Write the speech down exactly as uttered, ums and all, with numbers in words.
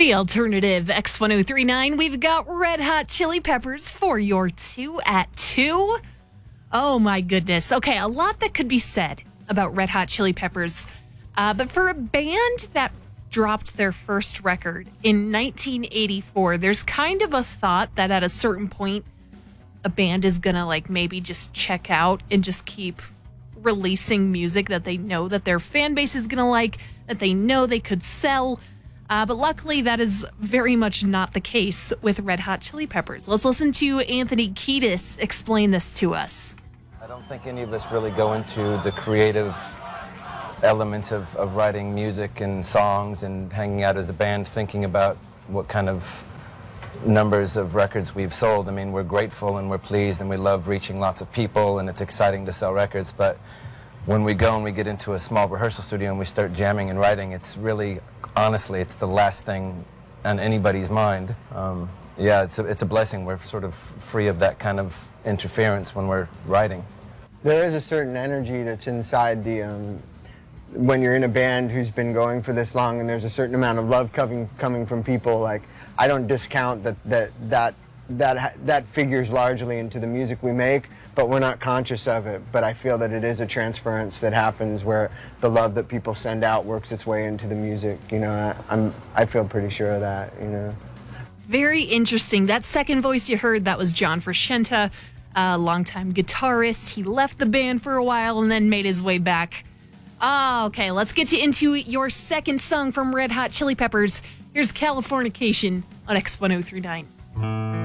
The alternative X ten thirty-nine, we've got Red Hot Chili Peppers for your two at two. Oh my goodness. Okay, a lot that could be said about Red Hot Chili Peppers. Uh, but for a band that dropped their first record in nineteen eighty-four, there's kind of a thought that at a certain point, a band is gonna like maybe just check out and just keep releasing music that they know that their fan base is gonna like, that they know they could sell. Uh, but luckily, that is very much not the case with Red Hot Chili Peppers. Let's listen to Anthony Kiedis explain this to us. I don't think any of us really go into the creative elements of, of writing music and songs and hanging out as a band thinking about what kind of numbers of records we've sold. I mean, we're grateful and we're pleased and we love reaching lots of people and it's exciting to sell records, but when we go and we get into a small rehearsal studio and we start jamming and writing, it's really, honestly, it's the last thing on anybody's mind. Um, yeah, it's a, it's a blessing. We're sort of free of that kind of interference when we're writing. There is a certain energy that's inside the, um, when you're in a band who's been going for this long and there's a certain amount of love coming, coming from people. Like, I don't discount that, that, that, that, that figures largely into the music we make, but we're not conscious of it. But I feel that it is a transference that happens where the love that people send out works its way into the music. You know, I, I'm, I feel pretty sure of that, you know. Very interesting. That second voice you heard, that was John Frusciante, a longtime guitarist. He left the band for a while and then made his way back. Oh, okay, let's get you into your second song from Red Hot Chili Peppers. Here's Californication on X ten thirty-nine.